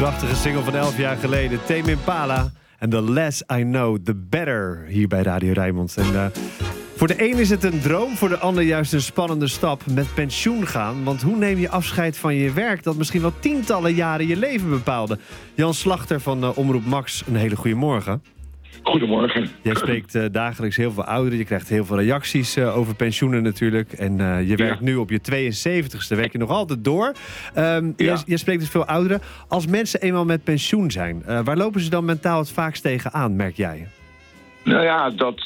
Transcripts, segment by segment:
Prachtige single van 11 jaar geleden. Tame Impala. En The Less I Know, The Better. Hier bij Radio Rijnmond. En voor de een is het een droom. Voor de ander juist een spannende stap. Met pensioen gaan. Want hoe neem je afscheid van je werk dat misschien wel tientallen jaren je leven bepaalde? Jan Slachter van Omroep Max. Een hele goede morgen. Goedemorgen. Jij spreekt dagelijks heel veel ouderen. Je krijgt heel veel reacties over pensioenen natuurlijk. En je werkt nu op je 72ste. Werk je nog altijd door. Je spreekt dus veel ouderen. Als mensen eenmaal met pensioen zijn, waar lopen ze dan mentaal het vaakst tegenaan, merk jij? Nou ja, dat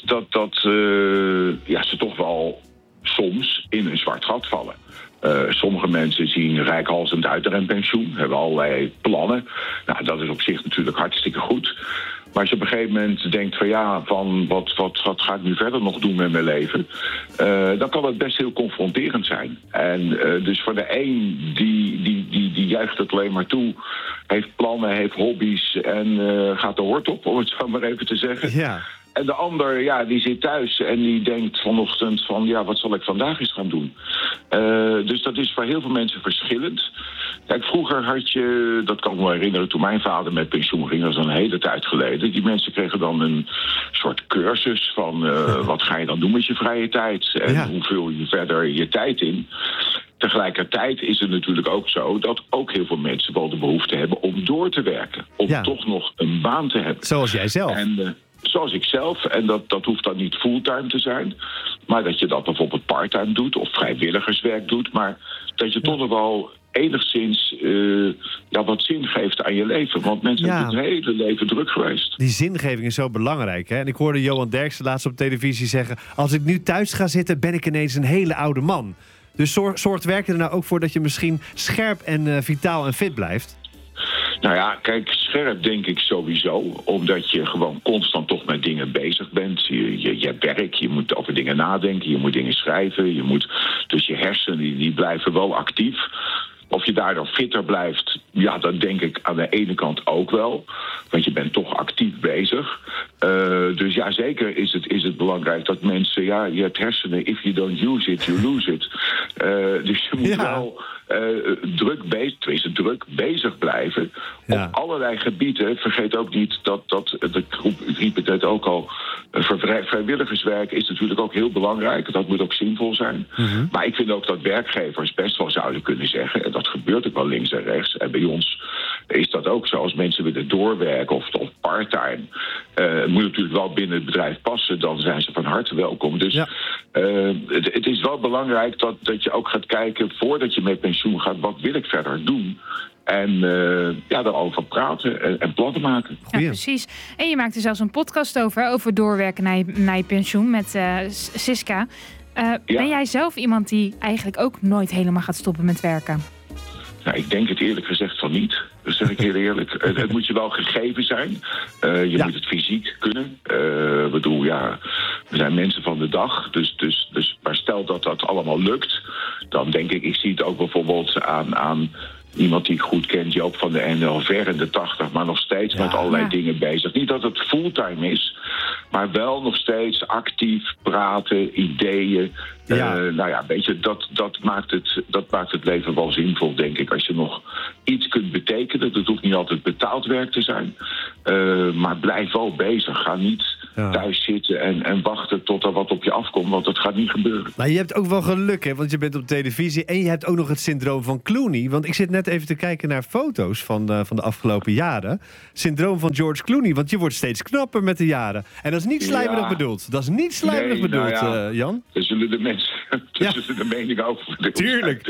ze toch wel soms in een zwart gat vallen. Sommige mensen zien reikhalzend uit naar een pensioen. Hebben allerlei plannen. Nou, dat is op zich natuurlijk hartstikke goed. Maar als je op een gegeven moment denkt van wat ga ik nu verder nog doen met mijn leven? Dan kan het best heel confronterend zijn. En dus voor de een die juicht het alleen maar toe. Heeft plannen, heeft hobby's en gaat de hort op, om het zo maar even te zeggen. Ja. En de ander, die zit thuis en die denkt vanochtend van, wat zal ik vandaag eens gaan doen? Dus dat is voor heel veel mensen verschillend. Kijk, vroeger had je, dat kan ik me herinneren, toen mijn vader met pensioen ging, dat is een hele tijd geleden. Die mensen kregen dan een soort cursus van, wat ga je dan doen met je vrije tijd? En hoe vul je verder je tijd in? Tegelijkertijd is het natuurlijk ook zo dat ook heel veel mensen wel de behoefte hebben om door te werken. Om toch nog een baan te hebben. Zoals jij zelf. Zoals ik zelf, en dat hoeft dan niet fulltime te zijn, maar dat je dat bijvoorbeeld parttime doet of vrijwilligerswerk doet, maar dat je toch nog wel enigszins wat zin geeft aan je leven. Want mensen zijn het hele leven druk geweest. Die zingeving is zo belangrijk. Hè? En ik hoorde Johan Derksen laatst op televisie zeggen, als ik nu thuis ga zitten, ben ik ineens een hele oude man. Dus zorgt werken er nou ook voor dat je misschien scherp en vitaal en fit blijft? Nou ja, kijk, scherp denk ik sowieso. Omdat je gewoon constant toch met dingen bezig bent. Je hebt werk, je moet over dingen nadenken, je moet dingen schrijven. Dus je hersenen die blijven wel actief. Of je daardoor fitter blijft, dat denk ik aan de ene kant ook wel. Want je bent toch actief bezig. Dus ja, zeker is het belangrijk dat mensen, je hebt hersenen, if you don't use it, you lose it. Dus je moet wel druk bezig blijven. Op allerlei gebieden. Vergeet ook niet dat ik riep het net ook al, vrijwilligerswerk is natuurlijk ook heel belangrijk. Dat moet ook zinvol zijn. Mm-hmm. Maar ik vind ook dat werkgevers best wel zouden kunnen zeggen, en dat gebeurt ook wel links en rechts. En bij ons is dat ook zo. Als mensen willen doorwerken of parttime, het moet natuurlijk wel binnen het bedrijf passen, dan zijn ze van harte welkom. Dus het is wel belangrijk dat je ook gaat kijken, voordat je met pensioen gaat, wat wil ik verder doen? En daarover praten en plannen maken. Ja, precies. En je maakt er zelfs een podcast over doorwerken naar je pensioen met Siska. Ben jij zelf iemand die eigenlijk ook nooit helemaal gaat stoppen met werken? Nou, ik denk het eerlijk gezegd van niet. Dat zeg ik heel eerlijk. Het moet je wel gegeven zijn. Je moet het fysiek kunnen. We zijn mensen van de dag. Dus, maar stel dat allemaal lukt, dan denk ik zie het ook bijvoorbeeld aan iemand die ik goed ken, Joop van de NL, ver in de 80, maar nog steeds met allerlei dingen bezig. Niet dat het fulltime is, maar wel nog steeds actief praten, ideeën. Weet je, dat maakt het leven wel zinvol, denk ik. Als je nog iets kunt betekenen, dat hoeft niet altijd betaald werk te zijn. Maar blijf wel bezig. Ga niet thuis zitten en wachten tot er wat op je afkomt, want dat gaat niet gebeuren. Maar je hebt ook wel geluk, hè? Want je bent op televisie en je hebt ook nog het syndroom van Clooney. Want ik zit net even te kijken naar foto's van de afgelopen jaren. Syndroom van George Clooney, want je wordt steeds knapper met de jaren. En dat is niet slijmerig bedoeld. Dat is niet slijmerig bedoeld, Jan. Er zullen de mensen de mening over verdeeld. Tuurlijk.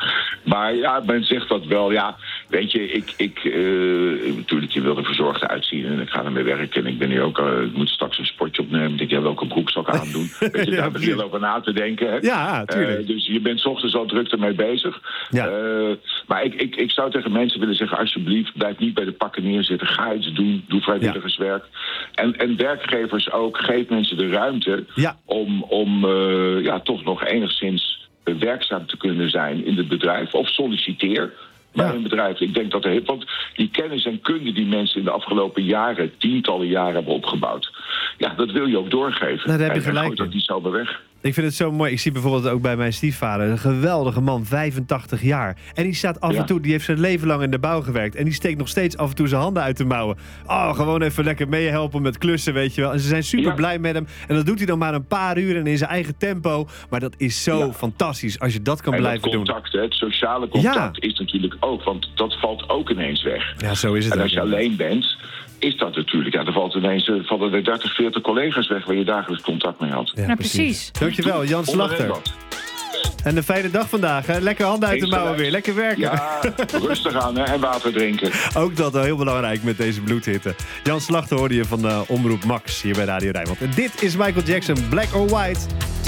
Maar men zegt dat wel. Ja, weet je, natuurlijk, je wil er verzorgd uitzien en ik ga ermee werken. En ik ben hier ook, ik moet straks een sportje opnemen. Ik heb welke broekzak aandoen. Weet je, daar begin je over na te denken. Hè? Ja, tuurlijk. Dus je bent 's ochtends al druk ermee bezig. Ja. Maar ik zou tegen mensen willen zeggen, alsjeblieft, blijf niet bij de pakken neerzitten. Ga iets doen. Doe vrijwilligerswerk. En werkgevers ook, geef mensen de ruimte om toch nog enigszins werkzaam te kunnen zijn in het bedrijf. Of solliciteer bij een bedrijf. Ik denk dat want die kennis en kunde die mensen in de afgelopen jaren, tientallen jaren hebben opgebouwd, dat wil je ook doorgeven. Daar heb je gelijk. Dat niet zo weg. Ik vind het zo mooi. Ik zie bijvoorbeeld ook bij mijn stiefvader, een geweldige man, 85 jaar. En die staat af en toe, die heeft zijn leven lang in de bouw gewerkt. En die steekt nog steeds af en toe zijn handen uit de mouwen. Oh, gewoon even lekker meehelpen met klussen, weet je wel. En ze zijn super blij met hem. En dat doet hij dan maar een paar uur en in zijn eigen tempo. Maar dat is zo fantastisch als je dat kan blijven doen. Het sociale contact is natuurlijk ook, want dat valt ook ineens weg. Ja, zo is het. En als je alleen bent, is dat natuurlijk. Ja, dan vallen er 30, 40 collega's weg waar je dagelijks contact mee had. Ja, precies. Dankjewel, Jan Slachter. En een fijne dag vandaag. Hè? Lekker handen uit de mouwen weer. Lekker werken. Ja, rustig aan hè? En water drinken. Ook dat heel belangrijk met deze bloedhitte. Jan Slachter hoorde je van Omroep Max hier bij Radio Rijnmond. En dit is Michael Jackson, Black or White.